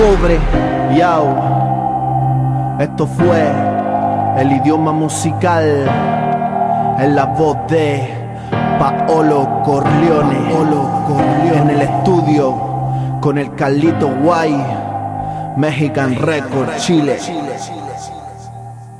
Pobre, yao. Esto fue el idioma musical en la voz de Paolo Corleone. En el estudio con el Carlito Guay, Mexican Record, Chile.